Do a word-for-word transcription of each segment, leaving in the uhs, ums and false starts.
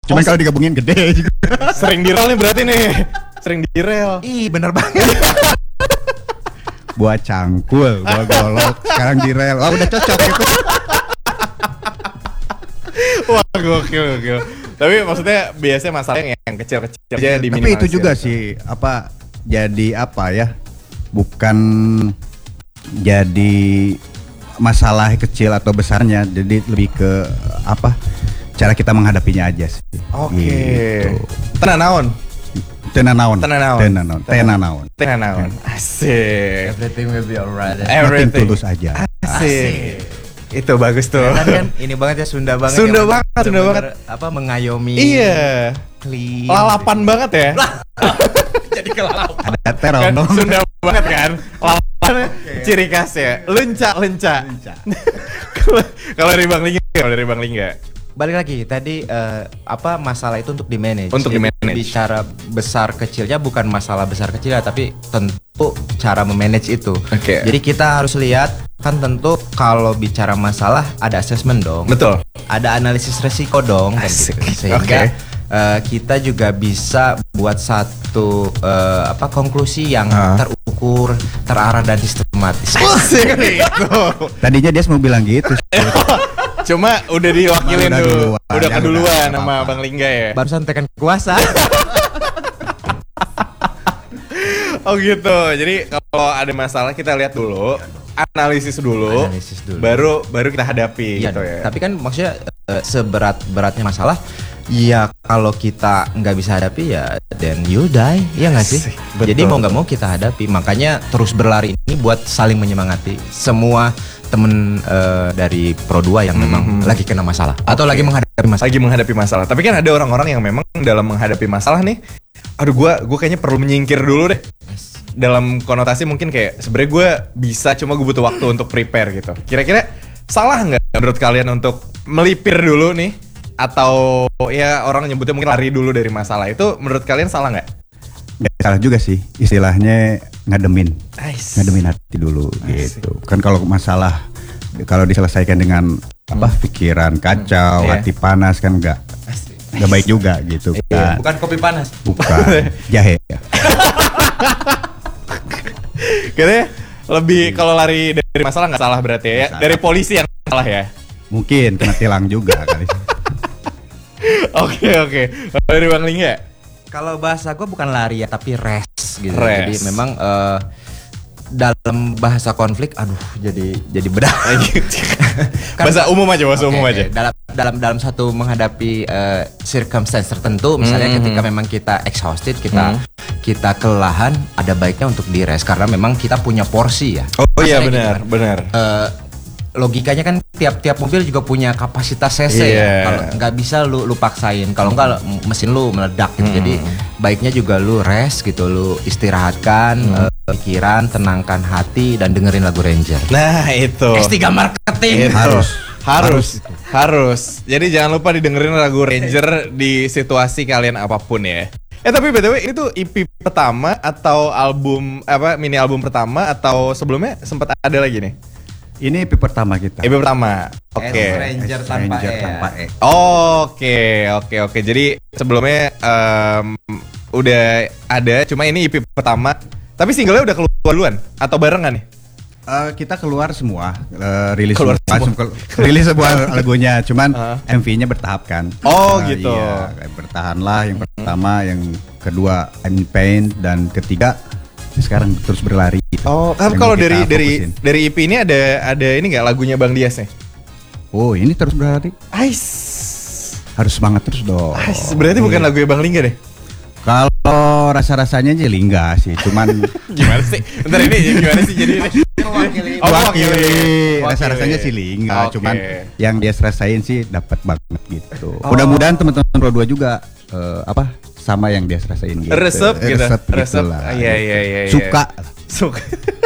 Cuman oh, kalau digabungin gede juga. Sering di rel nih berarti nih. Sering di rel. Ih, bener banget. Buat cangkul, buat golok, sekarang di rel. Wah, udah cocok gitu. Wah, gokil, gokil. Tapi maksudnya biasanya masalahnya yang kecil-kecil aja diminimalisir. Tapi itu juga sih apa jadi apa ya? Bukan jadi masalah kecil atau besarnya, jadi lebih ke apa? Cara kita menghadapinya aja sih. Oke. Gitu. Tenan naon? Tenan naon. Tenan naon. Tenan naon. Tenan naon. Tenan naon. Asik. Everything will be alright. Everything tulus aja. Asik. Itu bagus tuh. Ya, kan, kan ini banget ya Sunda banget. Sunda ya, banget, Sunda banget. Apa mengayomi. Iya. Clean. Lalapan gitu. Banget ya. Jadi kelalapan. Ada terong kan, dong. Sunda banget kan. Lalapan okay. Ciri khasnya. Lenca, lenca. Kalau dari Bang Lingga, kalau dari Bang Lingga. Balik lagi tadi uh, apa masalah itu untuk di manage. Untuk di manage. Bicara besar kecilnya bukan masalah besar kecilnya tapi tentu cara memanage itu. Okay. Jadi kita harus lihat kan tentu kalau bicara masalah ada assessment dong. Betul. Ada analisis resiko dong. Asik. Kan gitu. Sehingga okay. uh, kita juga bisa buat satu uh, apa konklusi yang uh. terukur, terarah dan sistematis. Asik itu. Tadinya dia mau bilang gitu. Cuma udah diwakilin udah dulu, duluan, udah ya keduluan udah, sama Bang Lingga ya. Barusan tekan kuasa. Oh gitu. Jadi kalau ada masalah kita lihat dulu, analisis dulu, analisis dulu. baru baru kita hadapi ya, gitu ya. Tapi kan maksudnya seberat beratnya masalah, ya kalau kita nggak bisa hadapi ya, then you die, ya nggak sih? Betul. Jadi mau nggak mau kita hadapi. Makanya terus berlari ini buat saling menyemangati semua temen uh, dari Pro dua yang memang mm-hmm. lagi kena masalah atau okay. lagi menghadapi masalah. Lagi menghadapi masalah. Tapi kan ada orang-orang yang memang dalam menghadapi masalah nih, aduh gue gue kayaknya perlu menyingkir dulu deh. Yes. Dalam konotasi mungkin kayak sebenarnya gue bisa, cuma gue butuh waktu untuk prepare gitu. Kira-kira salah nggak menurut kalian untuk melipir dulu nih? Atau ya orang nyebutnya mungkin lari dulu dari masalah, itu menurut kalian salah nggak? Gak salah juga sih, istilahnya ngademin, Nice. ngademin hati dulu Nice. gitu. Kan kalau masalah kalau diselesaikan dengan apa hmm. pikiran kacau, yeah. hati panas kan nggak nggak baik juga gitu kan. Bukan kopi panas, bukan jahe. Ya. Kayaknya lebih kalau lari dari masalah nggak salah berarti ya, Salah. Dari polisi yang salah ya. Mungkin kena tilang juga kali. Oke oke. Dari Bang Lingga. kalau bahasa gue bukan lari ya tapi rest gitu. Rest. Jadi memang uh, dalam bahasa konflik, aduh jadi jadi bedah. Kan, bahasa umum aja, bahasa okay, umum aja. Dalam dalam dalam satu menghadapi uh, circumstance tertentu, misalnya mm-hmm. ketika memang kita exhausted, kita mm. kita kelelahan, ada baiknya untuk di rest karena memang kita punya porsi ya. Oh iya benar, gitu kan. benar. Uh, logikanya kan tiap-tiap mobil juga punya kapasitas cc yeah. ya. Kalau nggak bisa lu lu paksain, kalau nggak mesin lu meledak gitu. Hmm. Jadi baiknya juga lu rest gitu, lu istirahatkan hmm. uh, pikiran, tenangkan hati dan dengerin lagu Ranger. Nah, itu. X tiga Marketing. Itu. Harus. Harus. Harus. Jadi jangan lupa didengerin lagu Ranger di situasi kalian apapun ya. Eh tapi B T W ini tuh E P pertama atau album apa mini album pertama atau sebelumnya sempat ada lagi nih? Ini E P pertama kita. E P pertama. Oke. Okay. Ranger tanpa Ranger E. tanpa E. Oke, oke, oke. Jadi sebelumnya um, udah ada, cuma ini E P pertama. Tapi singlenya udah keluar duluan atau barengan nih? Uh, kita keluar semua, uh, rilis keluar semua, semua. Ke, rilis sebuah lagunya, cuman uh. M V-nya bertahap kan. Oh uh, gitu. Iya, bertahanlah yang pertama, yang kedua I'm in Pain, dan ketiga sekarang terus berlari. Oh, kan kalau dari dari dari E P ini ada ada ini nggak lagunya Bang Dias nih? Oh, ini terus berlari. Ais. Harus semangat terus dong. Ais, berarti oh, bukan iya. lagunya Bang Lingga deh. Kalau rasa-rasanya aja Lingga sih, cuman gimana sih? Bentar ini gimana sih jadi ini? Wakili, oh, wakili. Rasa-rasanya sih Lingga, okay. Cuman yang dia rasain sih dapat banget gitu. Oh. Mudah-mudahan teman-teman Pro dua juga uh, apa sama yang dia rasain gitu. Resep gitu. Resep, Resep. Gitu lah. Iya iya iya. Suka. Suka.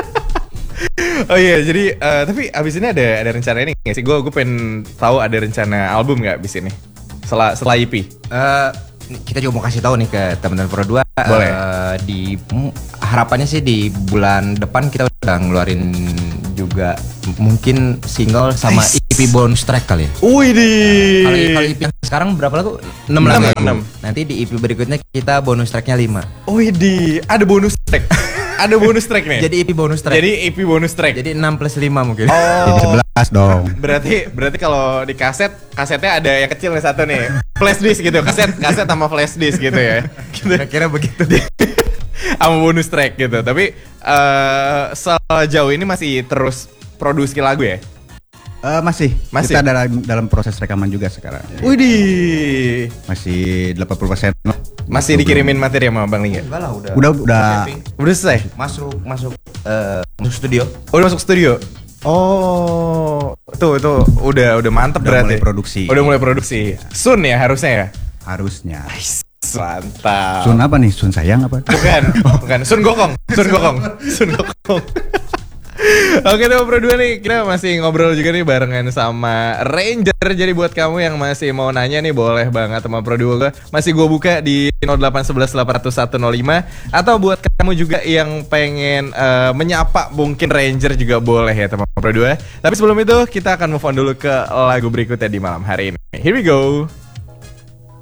Oh iya, jadi uh, tapi abis ini ada ada rencana ini nggak sih? Gue gue pengen tahu ada rencana album nggak abis ini? Setelah setelah E P? Uh, kita juga mau kasih tahu nih ke teman-teman Pro dua. Boleh. Uh, di m- harapannya sih di bulan depan kita udah ngeluarin juga mungkin single sama E P P bonus track kali ya. Wih di. Kalau kalau E P yang sekarang berapa lagu? enam Enam, lagu. enam. Nanti di E P berikutnya kita bonus tracknya lima. Wih di. Ada bonus track. Ada bonus track nih. Jadi E P bonus track. Jadi E P bonus track. Jadi enam plus lima mungkin. Jadi Oh. sebelas dong. Berarti berarti kalau di kaset, kasetnya ada yang kecil nih satu nih. Flash disk gitu. Kaset kaset sama flash disk gitu ya. Gitu. Kira-kira begitu. Sama bonus track gitu. Tapi eh sejauh ini masih terus produksi lagu ya? Eh, masih. Masih? Kita dalam dalam proses rekaman juga sekarang. Widih. Masih delapan puluh persen lah. Masih dikirimin materi sama Bang Lingga? Enggak lah udah. Udah udah Udah selesai? Masuk masuk eh, masuk studio. Oh, udah masuk studio? Oh, tuh tuh udah udah mantep Udah berarti. mulai produksi. Udah mulai produksi. Sun ya harusnya ya. harusnya. Mantap. Sun apa nih? Sun sayang apa? Bukan, bukan. Sun Gokong, Sun Gokong, Sun Gokong. Oke teman Pro dua nih, kita masih ngobrol juga nih barengan sama Ranger. Jadi buat kamu yang masih mau nanya nih, boleh banget teman Pro dua gue masih gue buka di nol delapan satu satu delapan nol satu nol lima. Atau buat kamu juga yang pengen uh, menyapa mungkin Ranger juga boleh ya teman Pro dua. Tapi sebelum itu kita akan move on dulu ke lagu berikutnya di malam hari ini. Here we go.